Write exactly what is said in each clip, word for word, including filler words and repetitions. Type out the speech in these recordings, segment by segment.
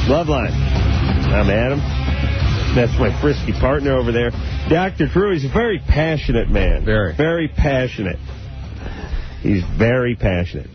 Loveline. I'm Adam. That's my frisky partner over there. Doctor Drew, he's a very passionate man. Very. Very passionate. He's very passionate.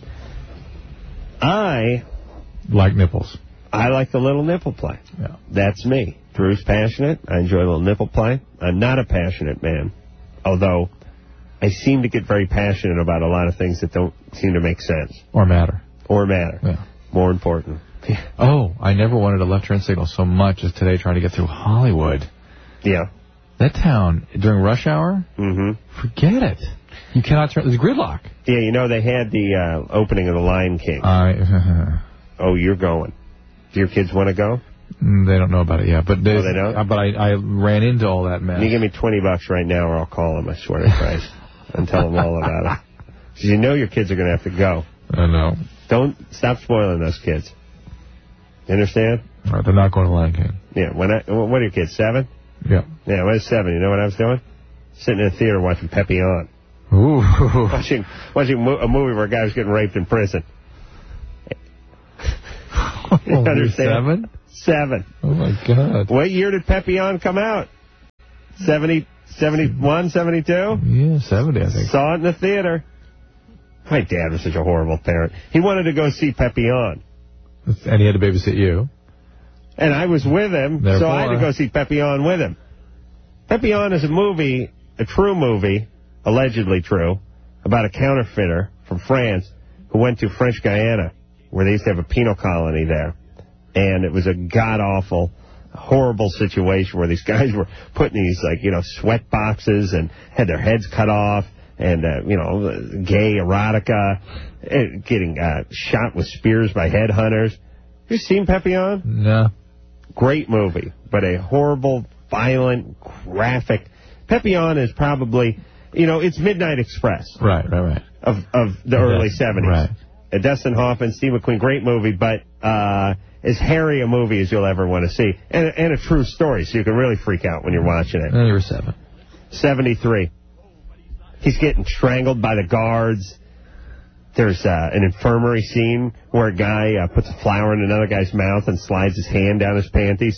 I... Like nipples. I like the little nipple play. Yeah. That's me. Drew's passionate. I enjoy a little nipple play. I'm not a passionate man, although I seem to get very passionate about a lot of things that don't seem to make sense. Or matter. Or matter. Yeah. More important. Oh, I never wanted a left turn signal so much as today trying to get through Hollywood. Yeah. That town, during rush hour, mm-hmm. forget it. You cannot turn. There's gridlock. Yeah, you know, they had the uh, opening of The Lion King. I, oh, you're going. Do your kids want to go? They don't know about it yet. But, oh, they don't? Uh, but I, I ran into all that mess. You give me twenty bucks right now or I'll call them, I swear to Christ, and tell them all about it. Because you know your kids are going to have to go. I know. Don't stop spoiling those kids. You understand? All right, they're not going to Lion King. Yeah. When I, what are your kids, seven? Yeah. Yeah, when I was seven, you know what I was doing? Sitting in a theater watching Papillon. Ooh. Watching, watching a movie where a guy was getting raped in prison. You understand? Seven? Seven. Oh, my God. What year did Papillon come out? seventy, seventy-one, seventy-two? Yeah, seventy, I think. Saw it in the theater. My dad was such a horrible parent. He wanted to go see Papillon. And he had to babysit you. And I was with him, Therefore. so I had to go see Papillon with him. Papillon is a movie, a true movie, allegedly true, about a counterfeiter from France who went to French Guiana, where they used to have a penal colony there. And it was a god-awful, horrible situation where these guys were put in these, like, you know, sweat boxes and had their heads cut off and, uh, you know, gay erotica, and getting uh, shot with spears by headhunters. You seen Papillon? No. Great movie, but a horrible, violent, graphic. Papillon is probably, you know, it's Midnight Express. Right, right, right. Of, of the early seventies. Right. Uh, Dustin Hoffman, Steve McQueen, great movie, but uh, as hairy a movie as you'll ever want to see. And, and a true story, so you can really freak out when you're watching it. And you were seven. seventy-three. He's getting strangled by the guards. There's uh, an infirmary scene where a guy uh, puts a flower in another guy's mouth and slides his hand down his panties.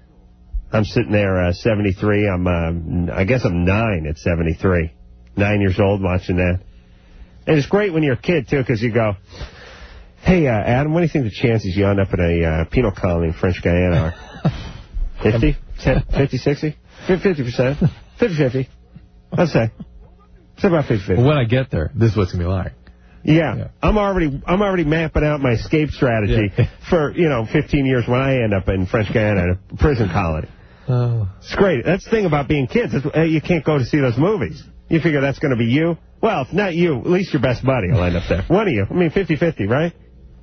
I'm sitting there, uh, seventy-three. I'm, uh, I guess I'm nine at seventy-three. Nine years old watching that. And it's great when you're a kid, too, because you go, hey, uh, Adam, what do you think the chances you end up in a uh, penal colony in French Guiana are? fifty? fifty, sixty? fifty percent? fifty fifty. Let's say. It's about fifty fifty. Well, when I get there, this is what's going to be like. Yeah, yeah, I'm already I'm already mapping out my escape strategy yeah. for, you know, fifteen years when I end up in French Guiana in a prison colony. Oh. It's great. That's the thing about being kids. That's, uh, you can't go to see those movies. You figure that's going to be you. Well, if not you, at least your best buddy will end up there. One of you. I mean, fifty fifty, right?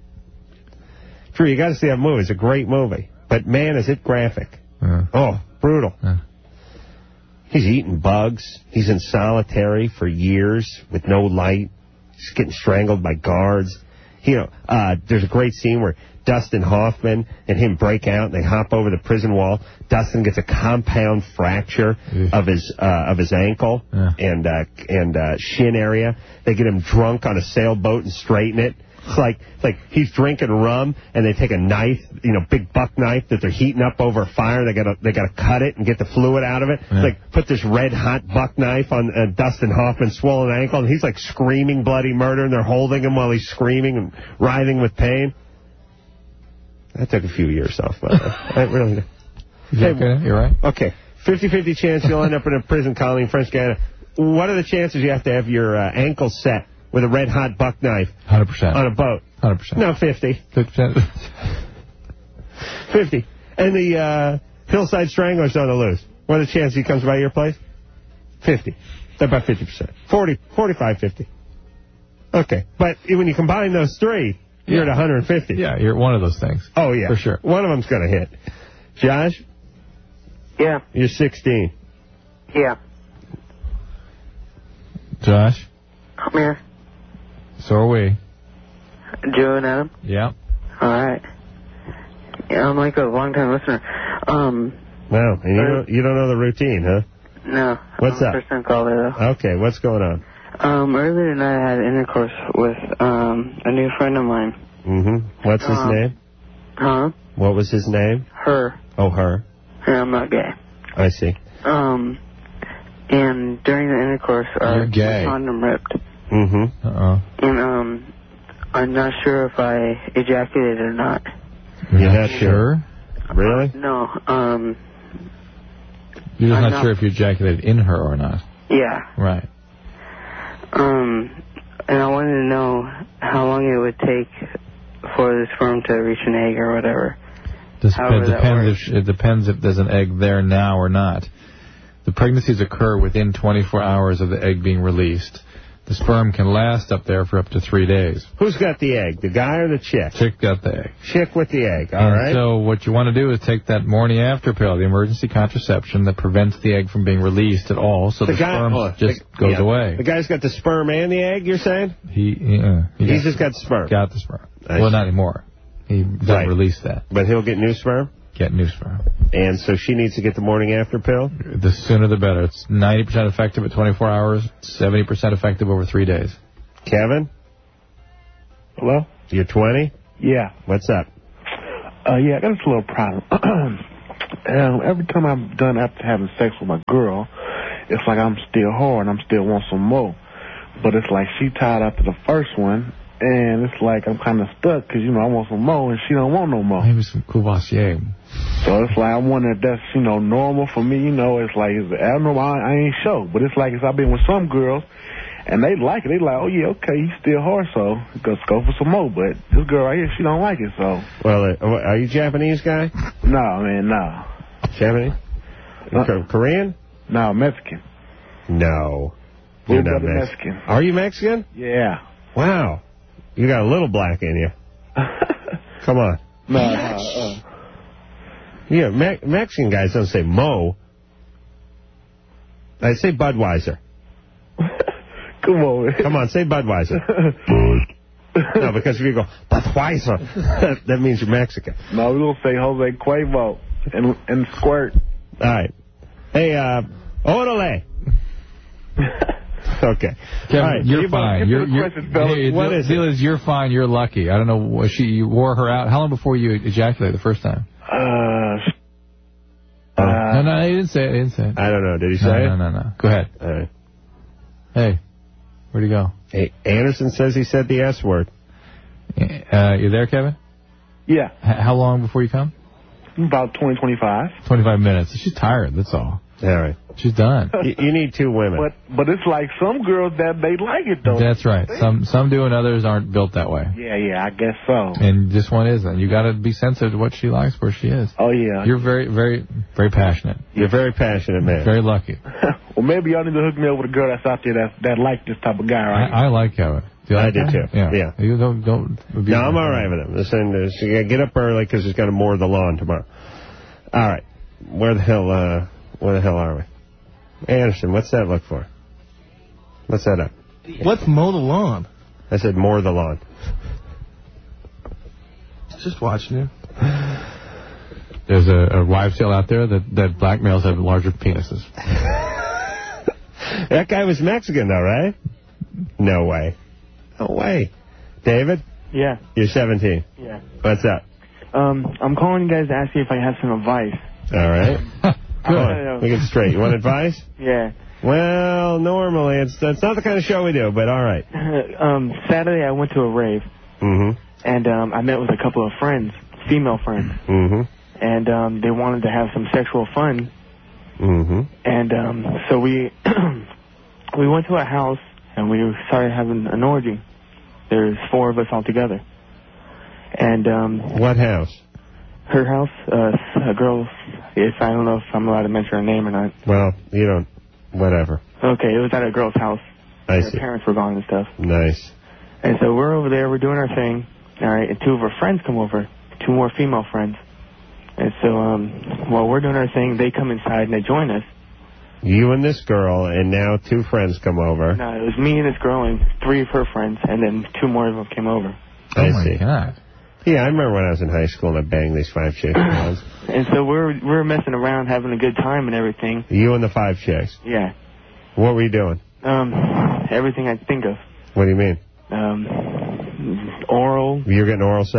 True, you got to see that movie. It's a great movie. But, man, is it graphic. Yeah. Oh, brutal. Yeah. He's eating bugs. He's in solitary for years with no light. He's getting strangled by guards. You know, uh, there's a great scene where Dustin Hoffman and him break out and they hop over the prison wall. Dustin gets a compound fracture Eesh. of his uh, of his ankle yeah. and uh, and uh, shin area. They get him drunk on a sailboat and straighten it. It's like it's like he's drinking rum and they take a knife, you know, big buck knife that they're heating up over a fire. They gotta they gotta cut it and get the fluid out of it. Yeah. Like put this red hot buck knife on uh, Dustin Hoffman's swollen ankle, and he's like screaming bloody murder, and they're holding him while he's screaming and writhing with pain. That took a few years off, but I really. You okay? You're right. Okay, fifty fifty chance you'll end up in a prison colony in French Guiana. What are the chances you have to have your uh, ankle set with a red hot buck knife? one hundred percent. On a boat. one hundred percent. No, fifty. fifty percent. fifty. And the uh, Hillside Strangler's on the loose. What are the chances he comes by your place? fifty. That's about fifty percent. forty, forty-five, fifty. Okay. But when you combine those three, you're yeah. at one hundred fifty. Yeah, you're one of those things. Oh, yeah. For sure. One of them's going to hit. Josh? Yeah. You're sixteen. Yeah. Josh? Come here. So are we. Joe and Adam? Yeah. All right. Yeah, I'm like a long-time listener. Um. Wow. And you don't, you don't know the routine, huh? No. What's I'm up? a first-time caller, though. Okay, what's going on? Um, earlier tonight I had intercourse with, um, a new friend of mine. Mm-hmm. What's his um, name? Huh? What was his name? Her. Oh, her. And I'm not gay. I see. Um, and during the intercourse, our condom ripped. Mm-hmm. Uh-oh. And, um, I'm not sure if I ejaculated or not. You're not sure? Really? No, um... You're just I'm not, not sure if you ejaculated in her or not. Yeah. Right. Um, and I wanted to know how long it would take for the sperm to reach an egg or whatever. This, However it, depends if, it depends if there's an egg there now or not. The pregnancies occur within twenty-four hours of the egg being released. The sperm can last up there for up to three days. Who's got the egg, the guy or the chick? Chick got the egg. Chick with the egg, all and right. So what you want to do is take that morning after pill, the emergency contraception that prevents the egg from being released at all, so the, the guy, sperm oh, just the, goes yeah. away. The guy's got the sperm and the egg, you're saying? He, yeah, he He's got, just got sperm. Got the sperm. I well, see. not anymore. He doesn't right. release that. But he'll get new sperm? Get new sperm. And so she needs to get the morning after pill? The sooner the better. It's ninety percent effective at twenty-four hours, seventy percent effective over three days. Kevin? Hello? You're twenty? Yeah. What's up? Uh, yeah, I got this little problem. um, every time I'm done after having sex with my girl, it's like I'm still hard and I'm still want some more. But it's like she tied after the first one, and it's like I'm kind of stuck because, you know, I want some more and she don't want no more. Maybe some Courvoisier. So it's like I wonder if that's, you know, normal for me. You know, it's like, it's abnormal. I, I ain't sure. But it's like, I've been with some girls, and they like it. They like, oh, yeah, okay, he's still hard, so let's go for some more. But this girl right here, she don't like it, so. Well, uh, are you Japanese guy? No, man, no. Japanese? Uh, Korean? No, Mexican. No. You're not Mexican. Mexican. Are you Mexican? Yeah. Wow. You got a little black in you. Come on. No, no. Uh, yeah, Me Mexican guys don't say Mo. I say Budweiser. Come on, man. Come on, say Budweiser. No, because if you go, Budweiser, that means you're Mexican. No, we're going to say Jose Cuervo and, and Squirt. All right. Hey, uh, orale. Okay. Kevin, right. you're you fine. You're, you're, hey, what deal, is deal it? is you're fine. You're lucky. I don't know. She you wore her out. How long before you ejaculated the first time? Uh, uh, uh, no, no, he didn't say it. He didn't say it. I don't know. Did he say no, it? No, no, no. Go ahead. All right. Hey, where'd he go? Hey, Anderson says he said the S word. Uh, you there, Kevin? Yeah. H how long before you come? About twenty, twenty-five. twenty-five minutes. She's tired, that's all. All right. She's done. you, you need two women. But but it's like some girls that they like it, though. That's right. Some some do and others aren't built that way. Yeah, yeah, I guess so. And this one isn't. You got to be sensitive to what she likes, where she is. Oh, yeah. You're very, very, very passionate. You're a very passionate man. Very lucky. Well, maybe y'all need to hook me up with a girl that's out there that, that like this type of guy, right? I, I like Kevin. Do you like I do, that? too. Yeah. Yeah. You don't, don't No, I'm all right with him. Listen, uh, so you gotta get up early because he's got to mow the lawn tomorrow. All right. Where the hell, uh, where the hell are we? Anderson, what's that look for? What's that up? Let's mow the lawn. I said mow the lawn. Just watching you. There's a, a wives' tale out there that, that black males have larger penises. That guy was Mexican, though, right? No way. No way. David? Yeah. You're seventeen. Yeah. What's up? Um, I'm calling you guys to ask you if I have some advice. All right. Come on. We get straight. You want advice? Yeah. Well, normally, it's, it's not the kind of show we do, but all right. um, Saturday I went to a rave. Mm-hmm. And um, I met with a couple of friends, female friends. Mm-hmm. And um, they wanted to have some sexual fun. Mm-hmm. And um, so we we went to a house and we started having an orgy. There's four of us all together. And um, what house? Her house, uh, a girl. If I don't know if I'm allowed to mention her name or not. Well, you don't. Whatever. Okay, it was at a girl's house. I Her see. parents were gone and stuff. Nice. And so we're over there, we're doing our thing. All right, and two of her friends come over, two more female friends. And so um, while we're doing our thing, they come inside and they join us. You and this girl, and now two friends come over. No, it was me and this girl and three of her friends, and then two more of them came over. Oh, I my see. God. Yeah, I remember when I was in high school and I banged these five chicks once. And so we're we're messing around, having a good time and everything. You and the five chicks? Yeah. What were you doing? Um, everything I think of. What do you mean? Um, oral. You were getting oral sex?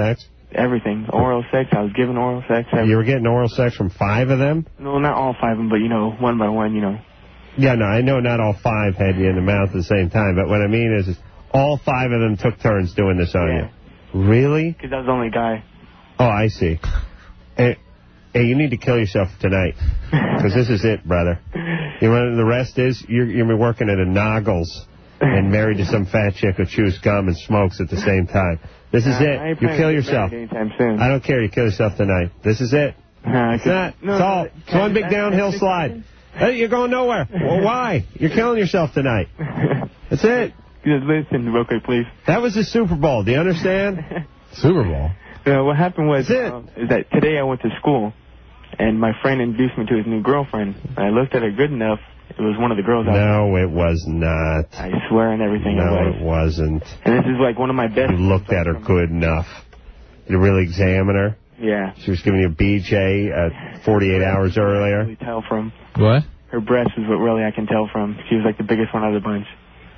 everything. Oral sex. I was given oral sex. You were getting oral sex from five of them? No, not all five of them, but, you know, one by one, you know. Yeah, no, I know not all five had you in the mouth at the same time, but what I mean is, is all five of them took turns doing this on Yeah. you. Really? Because I was the only guy. Oh, I see. Hey, hey, you need to kill yourself tonight, because this is it, brother. You know what the rest is? You're, you're working at a Noggles and married to some fat chick who chews gum and smokes at the same time. This is Uh, I it. ain't You planning kill to get yourself. married anytime soon. I don't care. You kill yourself tonight. This is it. Uh, It's not. no, It's all. no, It's one big that- downhill that's- slide. Hey, you're going nowhere. Well, why? You're killing yourself tonight. That's it. Just listen real quick, please. That was the Super Bowl. Do you understand? Super Bowl. Uh, what happened was That's it. um, is that today I went to school, and my friend introduced me to his new girlfriend. I looked at her good enough. It was one of the girls I No, it was not. I swear and everything it No, was. it wasn't. And this is like one of my best. You looked at her good enough. Did you really examine her? Yeah. She was giving you a B J uh, forty-eight hours earlier. Really tell from What? her breast is what really I can tell from. She was like the biggest one out of the bunch.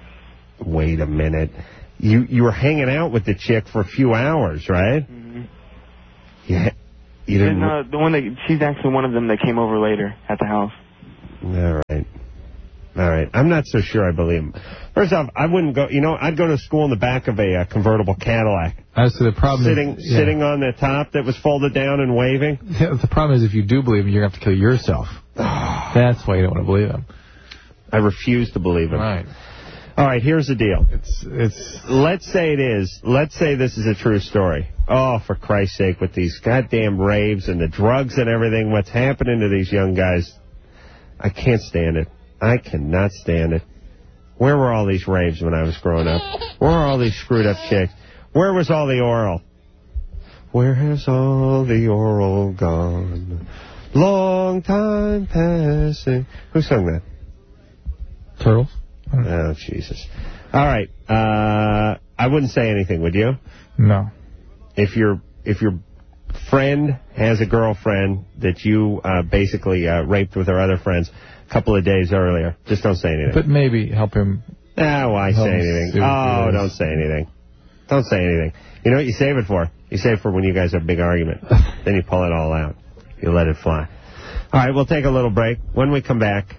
Wait a minute. You you were hanging out with the chick for a few hours, right? Mm-hmm. Yeah. You didn't. And, uh, the one that she's actually one of them that came over later at the house. All right. All right. I'm not so sure I believe him. First off, I wouldn't go, you know, I'd go to school in the back of a uh, convertible Cadillac. As to the problem Sitting is, yeah. sitting on the top that was folded down and waving. Yeah, the problem is if you do believe him, you're going to have to kill yourself. That's why you don't want to believe him. I refuse to believe him. Right. All right, here's the deal. It's it's. Let's say it is. Let's say this is a true story. Oh, for Christ's sake, with these goddamn raves and the drugs and everything, what's happening to these young guys, I can't stand it. I cannot stand it. Where were all these raves when I was growing up? Where are all these screwed up chicks? Where was all the oral? Where has all the oral gone? Long time passing. Who sung that? Turtles? Oh, Jesus. All right. Uh, I wouldn't say anything, would you? No. If your if your friend has a girlfriend that you uh, basically uh, raped with her other friends a couple of days earlier, just don't say anything. But maybe help him. Ah, why help say him anything? see what Oh, it is. don't say anything. Don't say anything. You know what you save it for? You save it for when you guys have a big argument. Then you pull it all out. You let it fly. All right, we'll take a little break. When we come back,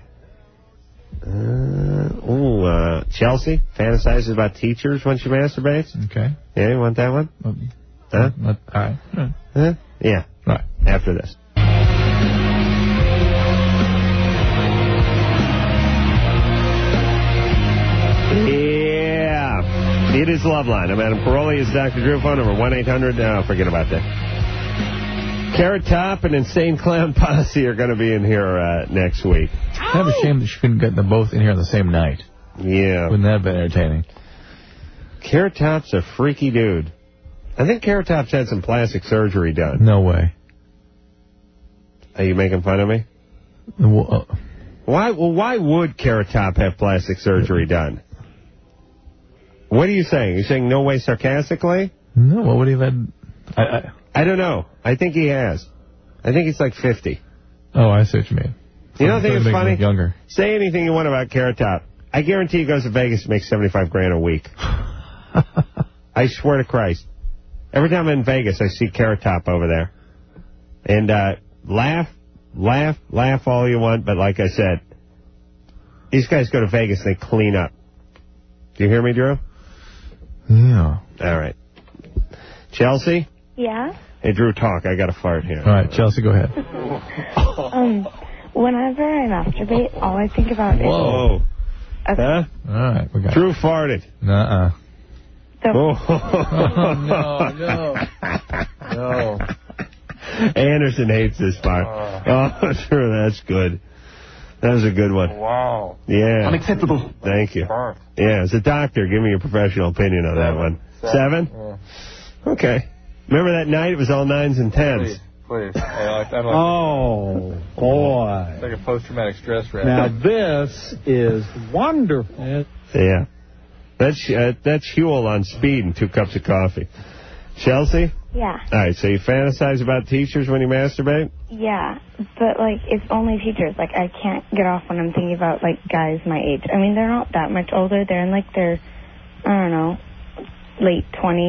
uh, ooh, uh, Chelsea fantasizes about teachers when she masturbates. Okay. Yeah, you want that one? Huh? All right. Huh? Yeah. Right. After this. Yeah. It is Loveline. I'm Adam Paroli. It's Doctor Drew. Phone number one eight hundred. Oh, forget about that. Carrot Top and Insane Clown Posse are going to be in here uh, next week. Kind of a shame that she couldn't get them both in here on the same night. Yeah. Wouldn't that have been entertaining? Carrot Top's a freaky dude. I think Carrot Top's had some plastic surgery done. No way. Are you making fun of me? Well, uh, Why? Well, why would Carrot Top have plastic surgery done? What are you saying? You're saying no way sarcastically? no, what would he have had? I, I, I don't know. I think he has. I think he's like fifty. oh, I see what you mean. You don't think That it's makes him funny? look younger. Say anything you want about Carrot Top. I guarantee he goes to Vegas and makes seventy-five grand a week. I swear to Christ. Every time I'm in Vegas, I see Carrot Top over there. And uh, laugh, laugh, laugh all you want, but like I said, these guys go to Vegas and they clean up. Do you hear me, Drew? Yeah. All right. Chelsea? Yeah? Hey, Drew, talk. I got to fart here. All right, Chelsea, go ahead. Um, whenever I masturbate, all I think about is... Whoa. Okay. Huh? All right, we got Drew farted. Nuh-uh. So, Oh, no, no. No. Anderson hates this part. Oh, sure, that's good. That was a good one. Wow. Yeah. Unacceptable. Thank you. Yeah, as a doctor, give me your professional opinion on that one. Seven? Yeah. Okay. Remember that night? It was all nines and tens. Please. I like, I like Oh, boy. It's like a post-traumatic stress reaction. Now, this is wonderful. Yeah. That's uh, that's Huel on speed and two cups of coffee. Chelsea? yeah. All right, so you fantasize about teachers when you masturbate? Yeah. But, like, it's only teachers. Like, I can't get off when I'm thinking about, like, guys my age. I mean, they're not that much older. They're in, like, their, I don't know, late twenties.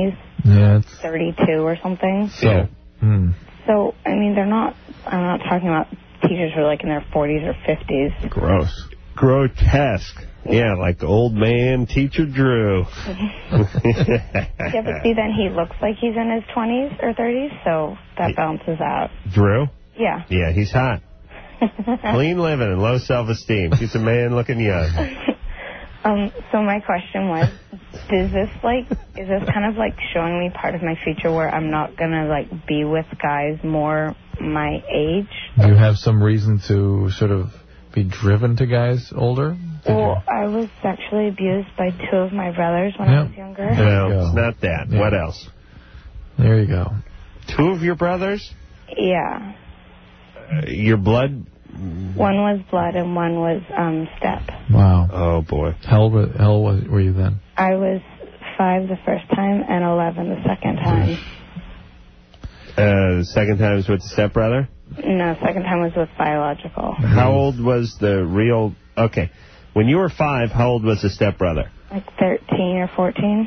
Yeah, it's... thirty-two or something. So, yeah. hmm. So, I mean, they're not, I'm not talking about teachers who are like in their forties or fifties. Gross. Grotesque. Yeah, like old man teacher Drew. Yeah, but see, then he looks like he's in his twenties or thirties, so that balances out. Drew? Yeah. Yeah, he's hot. Clean living and low self-esteem. He's a man looking young. Um, so my question was, is this like, is this kind of like showing me part of my future where I'm not going to like be with guys more my age? Do you have some reason to sort of be driven to guys older? Did Well, you? I was sexually abused by two of my brothers when Yeah. I was younger. No, it's not that. Yeah. What else? There you go. Two of your brothers? Yeah. Uh, your blood? One was blood and one was um, step. Wow. Oh, boy. How old were, how old was- were you then? I was five the first time and eleven the second time. Uh, the second time was with the stepbrother? No, second time was with biological. How old was the real... Okay. When you were five, how old was the stepbrother? Like thirteen or fourteen.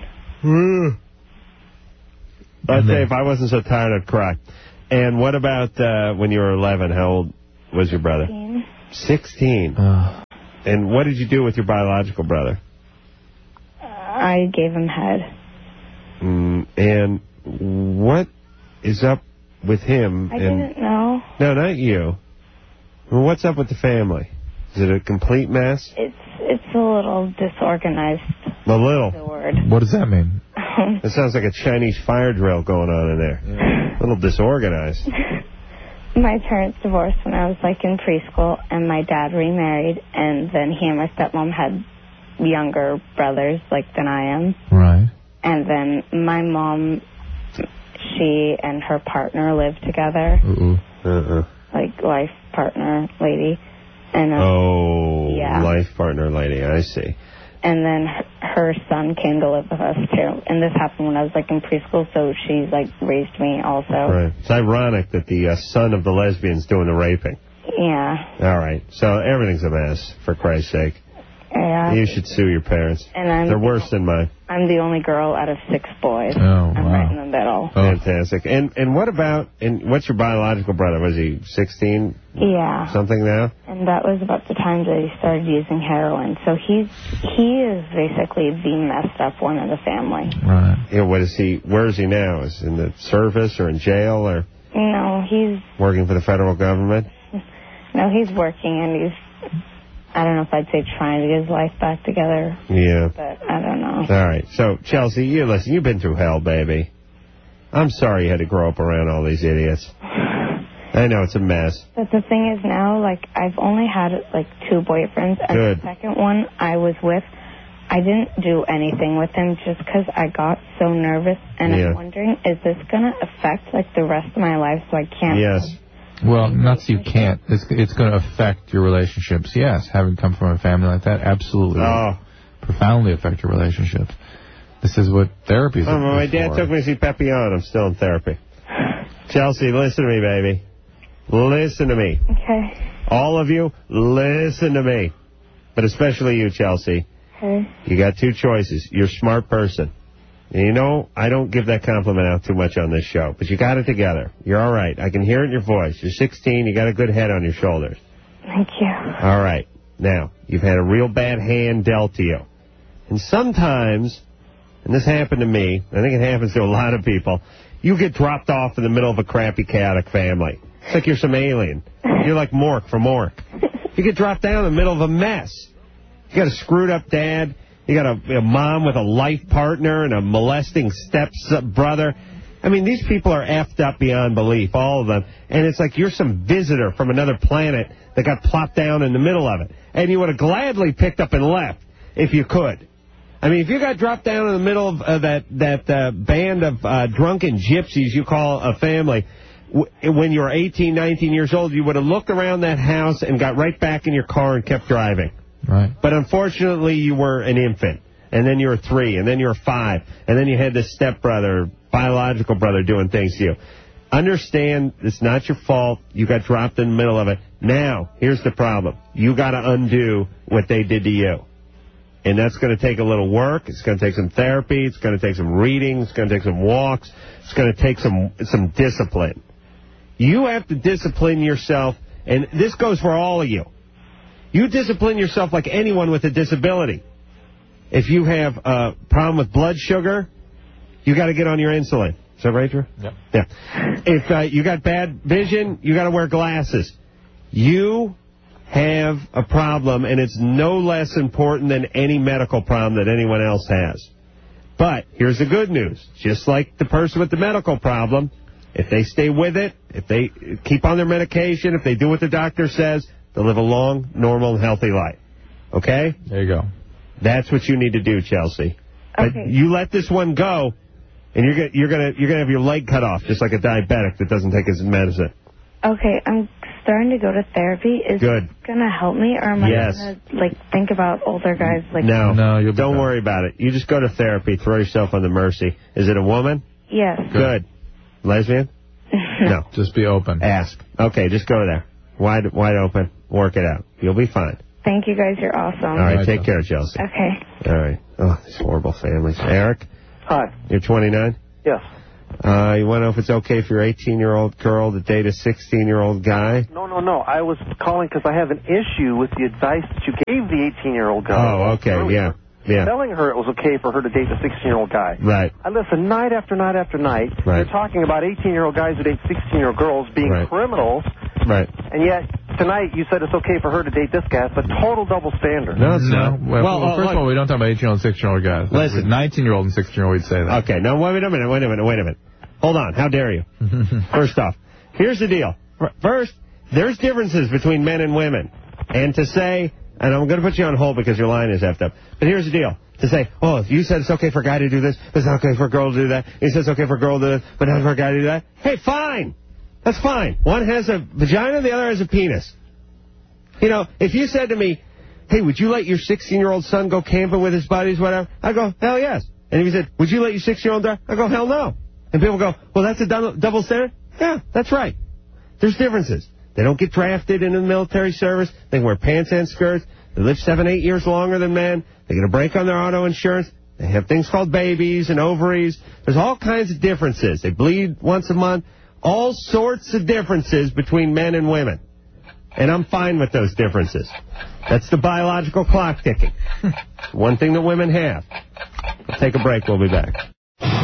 I'd say if I wasn't so tired, I'd cry. And what about uh, when you were eleven? How old was your brother? sixteen. sixteen. Uh, And what did you do with your biological brother? I gave him head. Mm, and what is up with him? I and didn't know. No, not you. Well, what's up with the family? Is it a complete mess? It's it's a little disorganized. A little. The word. what does that mean? It sounds like a Chinese fire drill going on in there. A little disorganized. My parents divorced when I was like in preschool, and my dad remarried, and then he and my stepmom had younger brothers like than I am. Right. And then my mom, she and her partner lived together, Uh-uh. Uh-uh. like life partner lady. And uh, Oh, yeah. life partner lady, I see. And then her, her son came to live with us too. And this happened when I was like in preschool, so she like raised me also. Right. It's ironic that the uh, son of the lesbian's doing the raping. Yeah. All right. So everything's a mess, for Christ's sake. Yeah. You should sue your parents. And I'm They're worse than mine. I'm the only girl out of six boys. Oh, I'm wow. right in the middle. Fantastic. And and what about, and what's your biological brother? Was he sixteen? Yeah. Something now? And that was about the time that he started using heroin. So he's he is basically the messed up one in the family. Right. Yeah, what is he, where is he now? Is he in the service or in jail or No, he's working for the federal government? no, he's working and he's I don't know if I'd say trying to get his life back together, Yeah. but I don't know. All right. So, Chelsea, you listen, you've been through hell, baby. I'm sorry you had to grow up around all these idiots. I know it's a mess. But the thing is now, like, I've only had, like, two boyfriends. And Good. the second one I was with, I didn't do anything with him just because I got so nervous. And Yeah. I'm wondering, is this going to affect, like, the rest of my life so I can't... Yes. Well, not so you can't. It's, it's going to affect your relationships. Yes, having come from a family like that, absolutely. Oh. Profoundly affect your relationships. This is what therapy is Oh, my for. dad took me to see Pepion. I'm still in therapy. Chelsea, listen to me, baby. Listen to me. Okay. All of you, listen to me. But especially you, Chelsea. Okay. You got two choices. You're a smart person. And you know, I don't give that compliment out too much on this show, but you got it together. You're all right. I can hear it in your voice. You're sixteen. You got a good head on your shoulders. Thank you. All right. Now, you've had a real bad hand dealt to you. And sometimes, and this happened to me, I think it happens to a lot of people, you get dropped off in the middle of a crappy, chaotic family. It's like you're some alien. You're like Mork from Mork. You get dropped down in the middle of a mess. You got a screwed up dad. You got a, a mom with a life partner and a molesting step-brother. I mean, these people are effed up beyond belief, all of them. And it's like you're some visitor from another planet that got plopped down in the middle of it. And you would have gladly picked up and left if you could. I mean, if you got dropped down in the middle of uh, that, that uh, band of uh, drunken gypsies you call a family, w when you were eighteen, nineteen years old, you would have looked around that house and got right back in your car and kept driving. Right. But unfortunately, you were an infant, and then you were three, and then you were five, and then you had this stepbrother, biological brother, doing things to you. Understand, it's not your fault. You got dropped in the middle of it. Now, here's the problem. You got to undo what they did to you. And that's going to take a little work. It's going to take some therapy. It's going to take some reading. It's going to take some walks. It's going to take some some discipline. You have to discipline yourself, and this goes for all of you. You discipline yourself like anyone with a disability. If you have a problem with blood sugar, you got to get on your insulin. Is that right, Drew? Yep. Yeah. If uh, you got bad vision, you got to wear glasses. You have a problem, and it's no less important than any medical problem that anyone else has. But here's the good news. Just like the person with the medical problem, if they stay with it, if they keep on their medication, if they do what the doctor says, they'll live a long, normal, and healthy life. Okay? There you go. That's what you need to do, Chelsea. Okay. But you let this one go, and you're gonna you're gonna you're gonna have your leg cut off, just like a diabetic that doesn't take his medicine. Okay, I'm starting to go to therapy. Is Good. it going to help me, or am Yes. I going to, like, think about older guys? Like, No, No, you'll be don't fine. worry about it. You just go to therapy. Throw yourself on the mercy. Is it a woman? Yes. Good. Lesbian? No. Just be open. Ask. Okay, just go there. Wide wide open. Work it out. You'll be fine. Thank you guys. You're awesome. All right, right, take though. care, Chelsea. Okay. All right. Oh, these horrible families. Eric, Hi. you're twenty-nine? Yes. Uh, you want to know if it's okay for your eighteen-year-old girl to date a sixteen-year-old guy? No, no, no. I was calling because I have an issue with the advice that you gave the eighteen-year-old guy. Oh, okay, earlier. yeah, yeah. Telling her it was okay for her to date a sixteen-year-old guy. Right. I listen night after night after night. Right. You're talking about eighteen-year-old guys who date sixteen-year-old girls being Right. criminals, Right. and yet tonight you said it's okay for her to date this guy. It's a total double standard. No, it's No. not. Well, Well, well, uh, first look- of all, we don't talk about eighteen-year-old and sixteen-year-old guys. Listen. nineteen-year-old and sixteen-year-old, we'd say that. Okay, now wait a minute, wait a minute, wait a minute. Hold on, how dare you? First off, here's the deal. First, there's differences between men and women. And to say, and I'm going to put you on hold because your line is effed up, but here's the deal. To say, oh, if you said it's okay for a guy to do this, it's not okay for a girl to do that. He says it's okay for a girl to do this, but not for a guy to do that. Hey, fine. That's fine. One has a vagina, the other has a penis. You know, if you said to me, hey, would you let your sixteen-year-old son go camping with his buddies, whatever? I go, hell yes. And if you said, would you let your six-year-old daughter? I go, hell no. And people go, well, that's a dou- double standard? Yeah, that's right. There's differences. They don't get drafted into the military service. They wear pants and skirts. They live seven, eight years longer than men. They get a break on their auto insurance. They have things called babies and ovaries. There's all kinds of differences. They bleed once a month. All sorts of differences between men and women. And I'm fine with those differences. That's the biological clock ticking. One thing that women have. Take a break. We'll be back.